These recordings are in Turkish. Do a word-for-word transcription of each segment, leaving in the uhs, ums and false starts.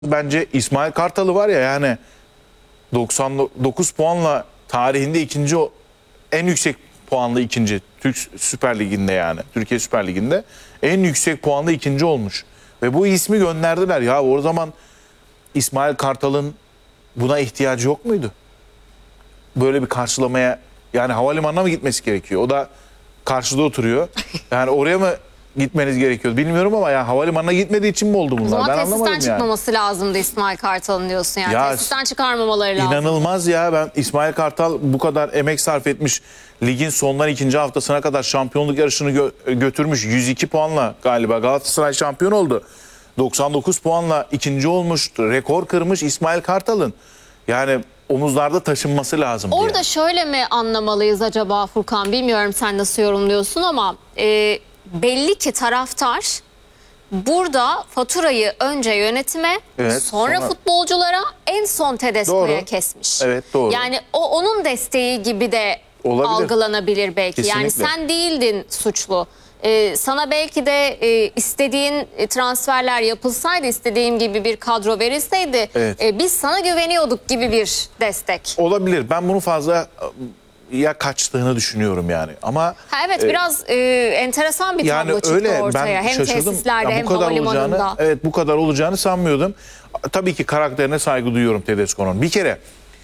Bence İsmail Kartal'ı var ya, yani doksan dokuz puanla tarihinde ikinci, en yüksek puanlı ikinci Türk Süper Ligi'nde, yani Türkiye Süper Ligi'nde en yüksek puanlı ikinci olmuş. Ve bu ismi gönderdiler ya. O zaman İsmail Kartal'ın buna ihtiyacı yok muydu? Böyle bir karşılamaya, yani havalimanına mı gitmesi gerekiyor? O da karşıda oturuyor. Yani oraya mı gitmeniz gerekiyor bilmiyorum ama ya havalimanına gitmediği için mi oldu bunlar? O zaman ben tesisten anlamadım yani. çıkmaması lazımdı İsmail Kartal'ın diyorsun yani. Ya, tesisten çıkarmamaları lazım. İnanılmaz ya. Ben İsmail Kartal bu kadar emek sarf etmiş. Ligin sondan ikinci haftasına kadar şampiyonluk yarışını gö götürmüş. yüz iki puanla galiba Galatasaray şampiyon oldu. doksan dokuz puanla ikinci olmuş. Rekor kırmış İsmail Kartal'ın. Yani omuzlarda taşınması lazım. Orada yani. şöyle mi anlamalıyız acaba Furkan? Bilmiyorum sen nasıl yorumluyorsun ama e, belli ki taraftar burada faturayı önce yönetime, Evet, sonra, sonra futbolculara, en son Tedesco'ya Doğru. kesmiş. Evet, doğru. Yani o onun desteği gibi de Olabilir. algılanabilir belki. Kesinlikle. Yani sen değildin suçlu. Ee, sana belki de e, istediğin transferler yapılsaydı, istediğim gibi bir kadro verilseydi, Evet. e, biz sana güveniyorduk gibi bir destek. Olabilir. Ben bunu fazla ya kaçtığını düşünüyorum yani. Ama Ha, evet, e, biraz e, enteresan bir yani tablo çıktı öyle, ortaya. ben Hem şaşırdım. tesislerde Ya hem bu kadar havalimanında. olacağını, evet, bu kadar olacağını sanmıyordum. Tabii ki karakterine saygı duyuyorum Tedesco'nun. Bir kere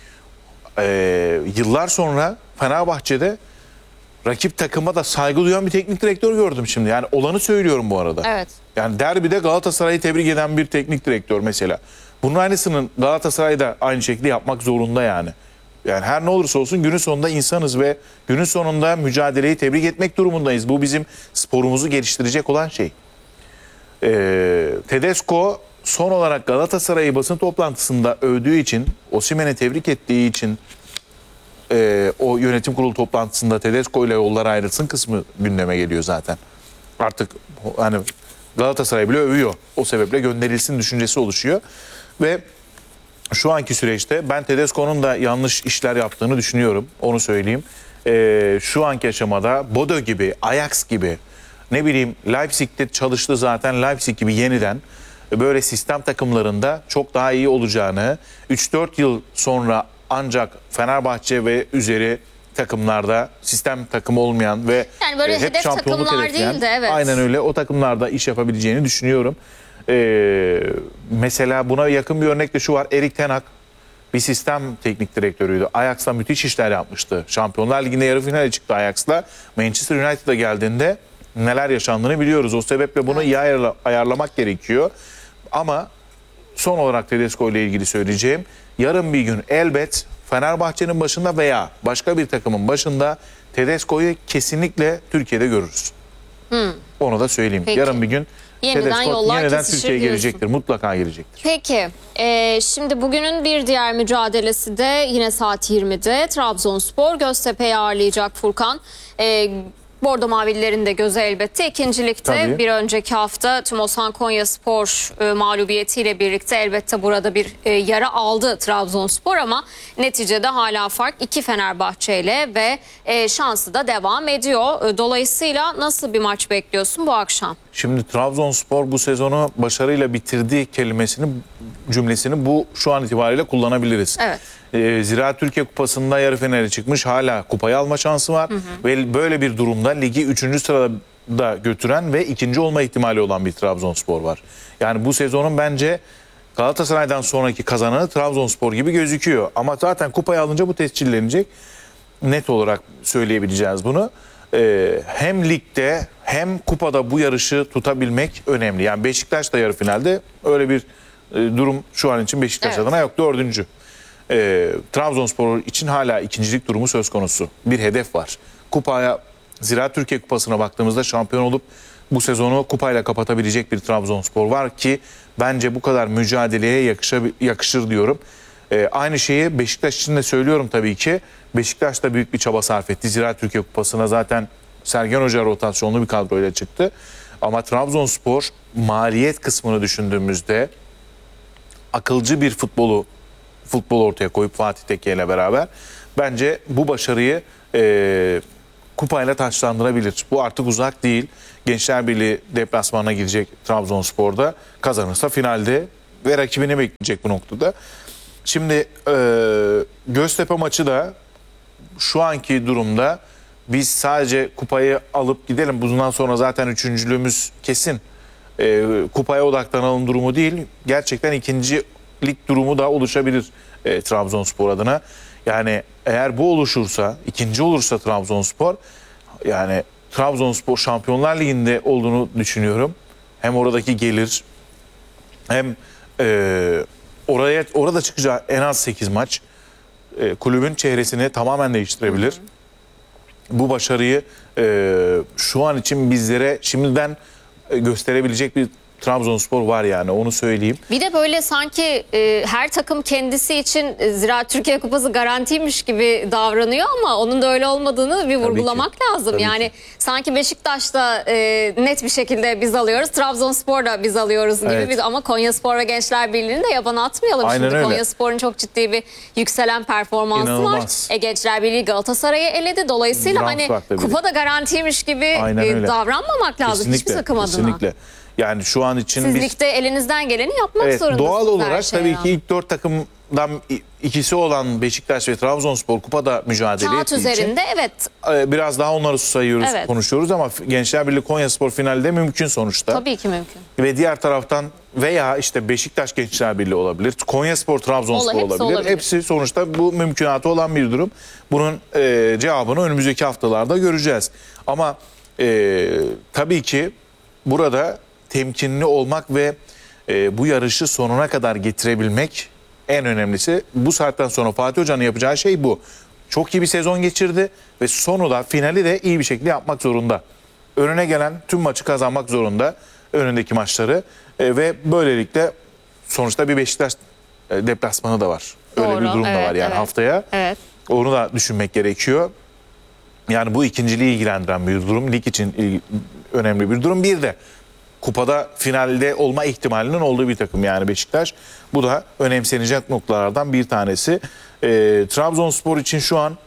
e, yıllar sonra Fenerbahçe'de rakip takıma da saygı duyan bir teknik direktör gördüm şimdi. Yani olanı söylüyorum bu arada. Evet. Yani derbide Galatasaray'ı tebrik eden bir teknik direktör mesela. Bunun aynısının Galatasaray'da aynı şekilde yapmak zorunda yani. Yani her ne olursa olsun günün sonunda insanız ve günün sonunda mücadeleyi tebrik etmek durumundayız. Bu bizim sporumuzu geliştirecek olan şey. Ee, Tedesco son olarak Galatasaray'ı basın toplantısında övdüğü için, Osimhen'i tebrik ettiği için e, o yönetim kurulu toplantısında Tedesco ile yollar ayrılsın kısmı gündeme geliyor zaten. Artık hani Galatasaray bile övüyor. O sebeple gönderilsin düşüncesi oluşuyor. Ve şu anki süreçte ben Tedesco'nun da yanlış işler yaptığını düşünüyorum. Onu söyleyeyim. Ee, şu anki aşamada Bodo gibi, Ajax gibi, ne bileyim Leipzig'te çalıştı zaten, Leipzig gibi yeniden böyle sistem takımlarında çok daha iyi olacağını, üç dört yıl sonra ancak Fenerbahçe ve üzeri takımlarda sistem takımı olmayan ve Yani böyle e, hep hedef şampiyonluk takımlar hedefleyen, değil de, evet. aynen öyle, o takımlarda iş yapabileceğini düşünüyorum. Ee, mesela buna yakın bir örnek de şu var. Erik ten Hag bir sistem teknik direktörüydü. Ajax'la müthiş işler yapmıştı. Şampiyonlar Ligi'nde yarı finale çıktı Ajax'la. Manchester United'a geldiğinde neler yaşandığını biliyoruz. O sebeple bunu iyi ayarla, ayarlamak gerekiyor. Ama son olarak Tedesco ile ilgili söyleyeceğim. Yarın bir gün elbet Fenerbahçe'nin başında veya başka bir takımın başında Tedesco'yu kesinlikle Türkiye'de görürüz. Hmm. Onu da söyleyeyim. Peki. Yarın bir gün Yeniden Tedesco yollar yeniden kesişir Türkiye'ye diyorsun. gelecektir. Mutlaka gelecektir. Peki, e, şimdi bugünün bir diğer mücadelesi de yine saat yirmide Trabzonspor Göztepe'yi ağırlayacak Furkan. E, Bordo Mavililerin de gözü elbette ikincilikte. Tabii. Bir önceki hafta Tümosan Konyaspor e, mağlubiyetiyle birlikte elbette burada bir e, yara aldı Trabzonspor ama neticede hala fark iki Fenerbahçe ile ve e, şansı da devam ediyor. E, dolayısıyla nasıl bir maç bekliyorsun bu akşam? Şimdi Trabzonspor bu sezonu başarıyla bitirdiği kelimesini, cümlesini bu şu an itibariyle kullanabiliriz. Evet. Ee, Ziraat Türkiye Kupası'nda yarı finale çıkmış, hala kupayı alma şansı var. Hı hı. Ve böyle bir durumda ligi üçüncü sırada götüren ve ikinci olma ihtimali olan bir Trabzonspor var. Yani bu sezonun bence Galatasaray'dan sonraki kazananı Trabzonspor gibi gözüküyor. Ama zaten kupayı alınca bu tescillenecek. Net olarak söyleyebileceğiz bunu. Ee, hem ligde hem kupada bu yarışı tutabilmek önemli. Yani Beşiktaş da yarı finalde, öyle bir e, durum şu an için Beşiktaş Evet. adına yok. Dördüncü. Ee, Trabzonspor için hala ikincilik durumu söz konusu. Bir hedef var. Kupaya, Ziraat Türkiye Kupası'na baktığımızda şampiyon olup bu sezonu kupayla kapatabilecek bir Trabzonspor var ki bence bu kadar mücadeleye yakışa, yakışır diyorum. Ee, aynı şeyi Beşiktaş için de söylüyorum tabii ki. Beşiktaş da büyük bir çaba sarf etti. Ziraat Türkiye Kupası'na zaten Sergen Hoca rotasyonlu bir kadroyla çıktı. Ama Trabzonspor maliyet kısmını düşündüğümüzde akılcı bir futbolu futbol ortaya koyup Fatih Tekke ile beraber bence bu başarıyı e, kupayla taçlandırabilir. Bu artık uzak değil. Gençler Birliği deplasmanına gidecek Trabzonspor'da. Kazanırsa finalde ve rakibini bekleyecek bu noktada. Şimdi e, Göztepe maçı da şu anki durumda biz sadece kupayı alıp gidelim. Bundan sonra zaten üçüncülüğümüz kesin. E, kupaya odaklanalım durumu değil. Gerçekten ikincilik durumu da oluşabilir e, Trabzonspor adına. Yani eğer bu oluşursa, ikinci olursa Trabzonspor, yani Trabzonspor Şampiyonlar Ligi'nde olduğunu düşünüyorum. Hem oradaki gelir, hem e, oraya orada çıkacağı en az sekiz maç e, kulübün çehresini tamamen değiştirebilir. Hı hı. Bu başarıyı e, şu an için bizlere şimdiden e, gösterebilecek bir Trabzonspor var, yani onu söyleyeyim. Bir de böyle sanki e, her takım kendisi için e, Ziraat Türkiye Kupası garantiymiş gibi davranıyor ama onun da öyle olmadığını bir vurgulamak lazım. Tabii yani ki. sanki Beşiktaş'ta e, net bir şekilde biz alıyoruz, Trabzonspor'da biz alıyoruz gibi. Evet. Bir, ama Konyaspor ve Gençler Birliği'ni de yabana atmayalım. Aynen Şimdi öyle. Konyaspor'un çok ciddi bir yükselen performansı İnanılmaz. var. E, Gençler Birliği Galatasaray'ı eledi. Dolayısıyla Grand hani farklı bir- kupa da garantiymiş gibi e, davranmamak lazım hiçbir takım adına. Kesinlikle. Yani şu an için Siz biz... ligde elinizden geleni yapmak Evet, zorundasınız. doğal her olarak şeye tabii rağmen. ki ilk dört takımdan ikisi olan Beşiktaş ve Trabzonspor kupada mücadele Kağıt ettiği üzerinde evet. için biraz daha onları sayıyoruz, Evet. konuşuyoruz ama Gençler Birliği Konyaspor finalde mümkün sonuçta. Tabii ki mümkün. Ve diğer taraftan veya işte Beşiktaş Gençler Birliği olabilir, Konyaspor Trabzonspor Ola, hepsi olabilir. olabilir. Hepsi sonuçta bu mümkünatı olan bir durum. Bunun e, cevabını önümüzdeki haftalarda göreceğiz. Ama e, tabii ki burada temkinli olmak ve e, bu yarışı sonuna kadar getirebilmek en önemlisi. Bu saatten sonra Fatih Hoca'nın yapacağı şey bu. Çok iyi bir sezon geçirdi ve sonu da finali de iyi bir şekilde yapmak zorunda. Önüne gelen tüm maçı kazanmak zorunda, önündeki maçları e, ve böylelikle sonuçta bir Beşiktaş e, deplasmanı da var. Öyle Doğru, bir durum da evet, var yani evet. haftaya. Evet. Onu da düşünmek gerekiyor. Yani bu ikinciliği ilgilendiren bir durum. Lig için ilgi- önemli bir durum. Bir de kupada finalde olma ihtimalinin olduğu bir takım yani Beşiktaş. Bu da önemsenecek noktalardan bir tanesi. E, Trabzonspor için şu an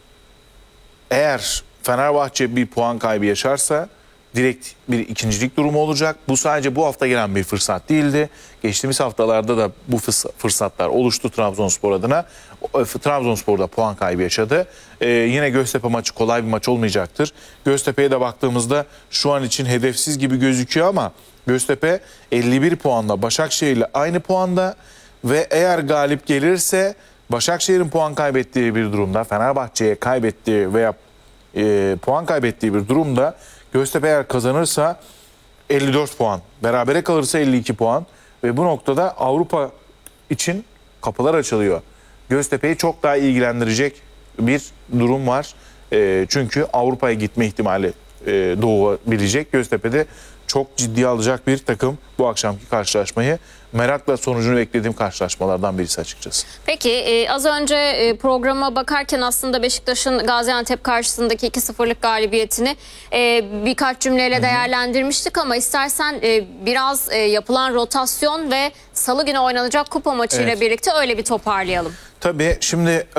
eğer Fenerbahçe bir puan kaybı yaşarsa direkt bir ikincilik durumu olacak. Bu sadece bu hafta gelen bir fırsat değildi. Geçtiğimiz haftalarda da bu fırs- fırsatlar oluştu Trabzonspor adına. O- Trabzonspor da puan kaybı yaşadı. Ee, yine Göztepe maçı kolay bir maç olmayacaktır. Göztepe'ye de baktığımızda şu an için hedefsiz gibi gözüküyor ama Göztepe elli bir puanla Başakşehir'le aynı puanda ve eğer galip gelirse Başakşehir'in puan kaybettiği bir durumda, Fenerbahçe'ye kaybettiği veya e, puan kaybettiği bir durumda Göztepe eğer kazanırsa elli dört puan, berabere kalırsa elli iki puan ve bu noktada Avrupa için kapılar açılıyor. Göztepe'yi çok daha ilgilendirecek bir durum var. E, çünkü Avrupa'ya gitme ihtimali e, doğabilecek. Göztepe'de çok ciddiye alacak bir takım bu akşamki karşılaşmayı. Merakla sonucunu beklediğim karşılaşmalardan birisi açıkçası. Peki e, az önce e, programa bakarken aslında Beşiktaş'ın Gaziantep karşısındaki iki sıfırlık galibiyetini e, birkaç cümleyle değerlendirmiştik ama istersen e, biraz e, yapılan rotasyon ve salı günü oynanacak kupa maçıyla Evet. birlikte öyle bir toparlayalım. Tabii şimdi eee,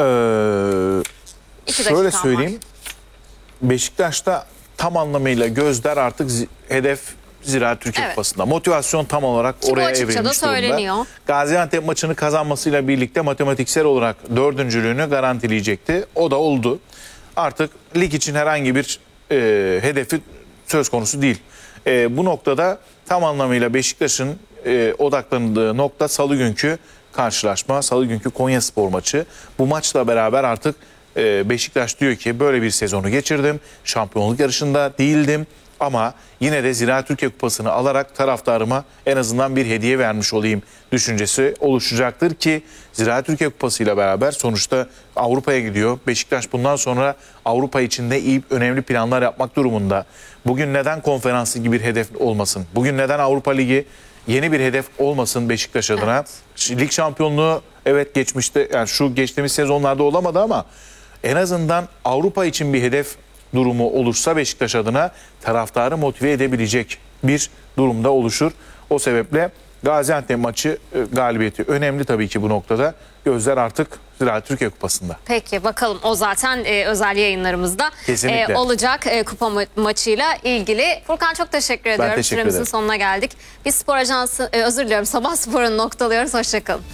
İki şöyle dakikan söyleyeyim. Beşiktaş'ta tam anlamıyla gözler artık zi- hedef Ziraat Türkiye Evet. Kupası'nda. Motivasyon tam olarak Ki bu oraya açıkça da evrilmiş durumda. söyleniyor. Gaziantep maçını kazanmasıyla birlikte matematiksel olarak dördüncülüğünü garantileyecekti. O da oldu. Artık lig için herhangi bir e, hedefi söz konusu değil. E, bu noktada tam anlamıyla Beşiktaş'ın e, odaklandığı nokta salı günkü karşılaşma, salı günkü Konyaspor maçı. Bu maçla beraber artık e, Beşiktaş diyor ki böyle bir sezonu geçirdim. Şampiyonluk yarışında değildim. Ama yine de Ziraat Türkiye Kupası'nı alarak taraftarıma en azından bir hediye vermiş olayım düşüncesi oluşacaktır ki Ziraat Türkiye Kupası ile beraber sonuçta Avrupa'ya gidiyor. Beşiktaş bundan sonra Avrupa içinde iyi önemli planlar yapmak durumunda. Bugün neden konferans ligi bir hedef olmasın? Bugün neden Avrupa Ligi yeni bir hedef olmasın Beşiktaş adına? Lig şampiyonluğu evet geçmişte, yani şu geçtiğimiz sezonlarda olamadı ama en azından Avrupa için bir hedef durumu olursa Beşiktaş adına taraftarı motive edebilecek bir durumda oluşur. O sebeple Gaziantep maçı e, galibiyeti önemli tabii ki bu noktada. Gözler artık Ziraat Türkiye Kupası'nda. Peki bakalım, o zaten e, özel yayınlarımızda Kesinlikle. e, olacak e, kupa ma- maçıyla ilgili. Furkan, çok teşekkür ediyorum. teşekkür Süremizin ederim. sonuna geldik. Biz Spor Ajansı, e, özür diliyorum, Sabah Spor'un noktalıyoruz. Hoşçakalın.